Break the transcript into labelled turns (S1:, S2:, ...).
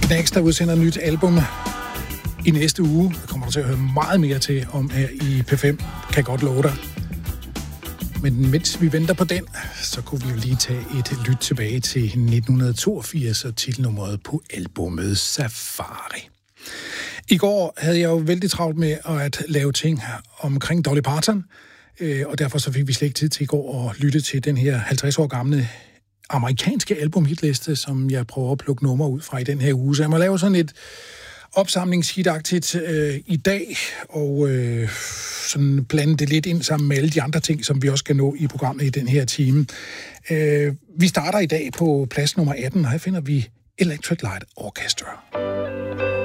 S1: Knacks, der udsender et nyt album i næste uge. Det kommer du til at høre meget mere til om her i P5, kan jeg godt love dig. Men mens vi venter på den, så kunne vi jo lige tage et lyt tilbage til 1982 og titelnummeret på albumet Safari. I går havde jeg jo vældig travlt med at lave ting omkring Dolly Parton, og derfor så fik vi slet ikke tid til i går at lytte til den her 50 år gamle amerikanske albumhitliste, som jeg prøver at plukke numre ud fra i den her uge. Så jeg må lave sådan et opsamlingshitagtigt i dag, og sådan blande det lidt ind sammen med alle de andre ting, som vi også skal nå i programmet i den her time. Vi starter i dag på plads nummer 18, og her finder vi Electric Light Orchestra.